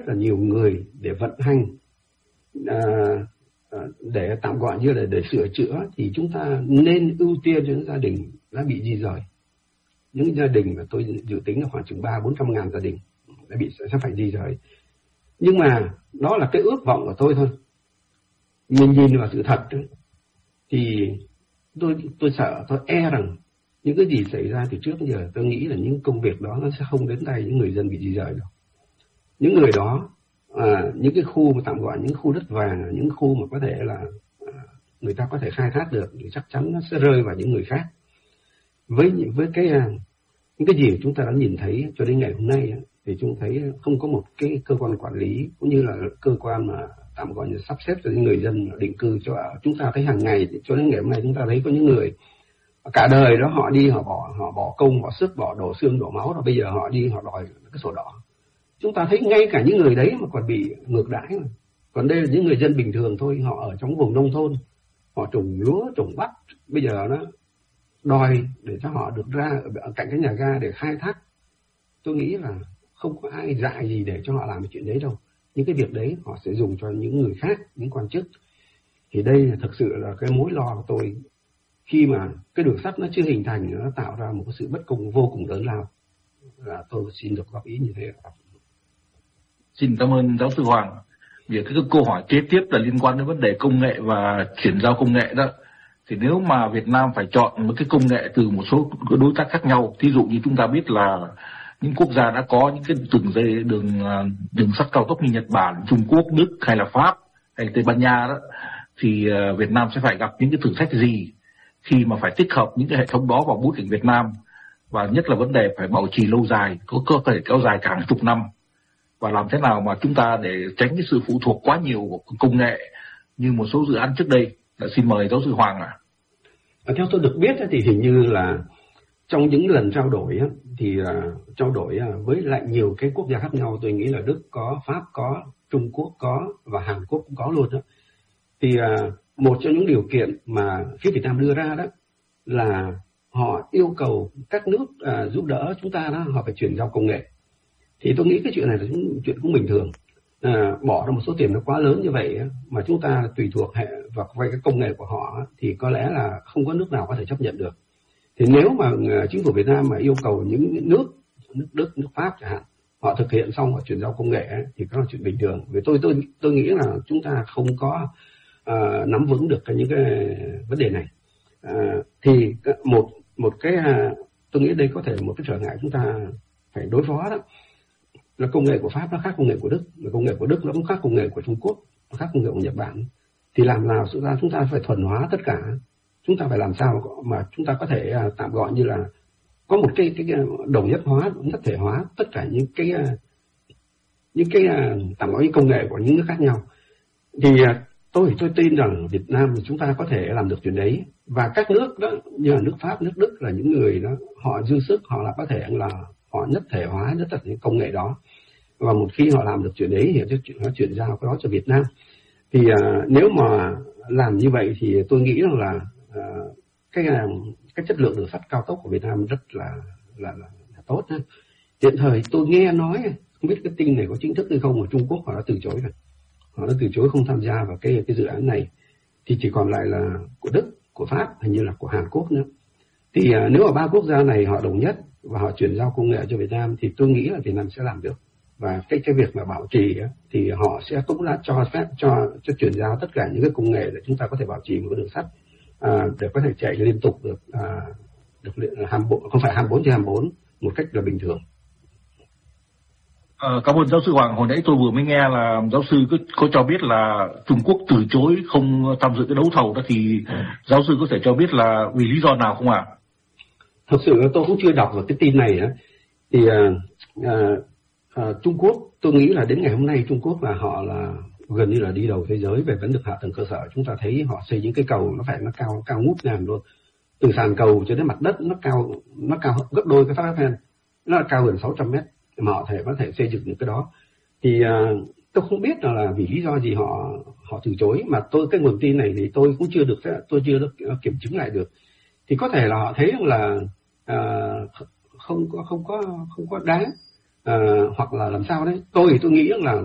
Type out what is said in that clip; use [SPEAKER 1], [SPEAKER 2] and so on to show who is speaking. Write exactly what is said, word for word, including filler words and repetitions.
[SPEAKER 1] rất là nhiều người để vận hành, à, à, để tạm gọi như là để sửa chữa, thì chúng ta nên ưu tiên cho những gia đình đã bị di rời. Những gia đình mà tôi dự tính là khoảng chừng ba bốn trăm ngàn gia đình đã bị sẽ phải di rời. Nhưng mà đó là cái ước vọng của tôi thôi. Mình nhìn vào sự thật ấy, thì tôi tôi sợ, tôi e rằng những cái gì xảy ra từ trước đến giờ, tôi nghĩ là những công việc đó nó sẽ không đến tay những người dân bị di rời đâu. Những người đó, à, những cái khu mà tạm gọi những khu đất vàng, những khu mà có thể là à, người ta có thể khai thác được, thì chắc chắn nó sẽ rơi vào những người khác. Với với cái những cái gì chúng ta đã nhìn thấy cho đến ngày hôm nay, thì chúng thấy không có một cái cơ quan quản lý cũng như là cơ quan mà tạm gọi là sắp xếp cho những người dân định cư cho ở. Chúng ta thấy hàng ngày cho đến ngày hôm nay chúng ta thấy có những người cả đời đó họ đi họ bỏ họ bỏ công bỏ sức bỏ đổ xương đổ máu, rồi bây giờ họ đi họ đòi cái sổ đỏ. Chúng ta thấy ngay cả những người đấy mà còn bị ngược đãi mà. Còn đây là những người dân bình thường thôi, họ ở trong vùng nông thôn, họ trồng lúa trồng bắp, bây giờ nó đòi để cho họ được ra ở cạnh cái nhà ga để khai thác. Tôi nghĩ là không có ai dạy gì để cho họ làm cái chuyện đấy đâu. Những cái việc đấy họ sẽ dùng cho những người khác, những quan chức. Thì đây là thực sự là cái mối lo của tôi, khi mà cái đường sắt nó chưa hình thành, nó tạo ra một cái sự bất công vô cùng lớn lao. Là tôi xin được góp ý như thế.
[SPEAKER 2] Xin cảm ơn giáo sư Hoàng. Vì cái câu hỏi kế tiếp là liên quan đến vấn đề công nghệ và chuyển giao công nghệ đó. Thì nếu mà Việt Nam phải chọn một cái công nghệ từ một số đối tác khác nhau, thí dụ như chúng ta biết là những quốc gia đã có những cái đường dây đường đường sắt cao tốc như Nhật Bản, Trung Quốc, Đức hay là Pháp hay Tây Ban Nha đó, thì Việt Nam sẽ phải gặp những cái thử thách gì khi mà phải tích hợp những cái hệ thống đó vào bối cảnh Việt Nam, và nhất là vấn đề phải bảo trì lâu dài, có cơ thể kéo dài cả hàng chục năm, và làm thế nào mà chúng ta để tránh cái sự phụ thuộc quá nhiều vào công nghệ như một số dự án trước đây. Đã xin mời giáo sư Hoàng ạ.
[SPEAKER 1] À. Theo tôi được biết thì hình như là trong những lần trao đổi thì uh, trao đổi với lại nhiều cái quốc gia khác nhau, tôi nghĩ là Đức có, Pháp có, Trung Quốc có và Hàn Quốc cũng có luôn đó. Thì uh, một trong những điều kiện mà phía Việt Nam đưa ra đó là họ yêu cầu các nước uh, giúp đỡ chúng ta đó, họ phải chuyển giao công nghệ. Thì tôi nghĩ cái chuyện này là chuyện cũng bình thường. À, bỏ ra một số tiền nó quá lớn như vậy mà chúng ta tùy thuộc hệ vào cái công nghệ của họ thì có lẽ là không có nước nào có thể chấp nhận được. Thì nếu mà chính phủ Việt Nam mà yêu cầu những nước, nước Đức, nước Pháp chẳng hạn, họ thực hiện xong và chuyển giao công nghệ thì đó là chuyện bình thường. Vì tôi tôi tôi nghĩ là chúng ta không có uh, nắm vững được cái, những cái vấn đề này. Uh, thì một một cái uh, tôi nghĩ đây có thể một cái trở ngại chúng ta phải đối phó đó là công nghệ của Pháp nó khác công nghệ của Đức, là công nghệ của Đức nó cũng khác công nghệ của Trung Quốc, nó khác công nghệ của Nhật Bản. Thì làm nào chúng ta chúng ta phải thuần hóa tất cả, chúng ta phải làm sao mà chúng ta có thể tạm gọi như là có một cái cái đồng nhất hóa, nhất thể hóa tất cả những cái những cái tạm gọi công nghệ của những nước khác nhau. Thì tôi tôi tin rằng Việt Nam chúng ta có thể làm được chuyện đấy, và các nước đó như là nước Pháp, nước Đức là những người đó họ dư sức, họ là có thể là họ nhất thể hóa nhất tất những công nghệ đó, và một khi họ làm được chuyện đấy thì nó chuyển giao cái đó cho Việt Nam. Thì uh, nếu mà làm như vậy thì tôi nghĩ rằng là uh, cái cái chất lượng đường sắt cao tốc của Việt Nam rất là là, là, là tốt. Ha. Hiện thời tôi nghe nói, không biết cái tin này có chính thức hay không, ở Trung Quốc họ đã từ chối rồi, họ đã từ chối không tham gia vào cái cái dự án này, thì chỉ còn lại là của Đức, của Pháp, hình như là của Hàn Quốc nữa. Thì uh, nếu mà ba quốc gia này họ đồng nhất và họ chuyển giao công nghệ cho Việt Nam thì tôi nghĩ là Việt Nam sẽ làm được. Và cái cái việc mà bảo trì á, thì họ sẽ cũng đã cho phép cho cho chuyển giao tất cả những cái công nghệ để chúng ta có thể bảo trì một cái đường sắt à, để có thể chạy liên tục được à, được hai mươi bốn, không phải hai mươi bốn trên hai mươi bốn một cách là bình thường.
[SPEAKER 2] À, cảm ơn giáo sư Hoàng. Hồi nãy tôi vừa mới nghe là giáo sư có, có cho biết là Trung Quốc từ chối không tham dự cái đấu thầu đó, thì ừ. giáo sư có thể cho biết là vì lý do nào không ạ? À?
[SPEAKER 1] Thực sự là tôi cũng chưa đọc được cái tin này á. Thì à, à, à, Trung Quốc, tôi nghĩ là đến ngày hôm nay Trung Quốc là họ là gần như là đi đầu thế giới về vấn đề hạ tầng cơ sở. Chúng ta thấy họ xây những cái cầu nó phải nó cao cao ngút ngàn luôn, từ sàn cầu cho đến mặt đất nó cao nó cao gấp đôi cái Tháp Eiffel, nó là cao gần sáu trăm mét mà họ thể có thể xây dựng được cái đó. Thì à, tôi không biết là, là vì lý do gì họ họ từ chối, mà tôi cái nguồn tin này thì tôi cũng chưa được tôi chưa được kiểm chứng lại được. Thì có thể là họ thấy là à, không có không có không có đáng, à, hoặc là làm sao đấy. Tôi thì tôi nghĩ là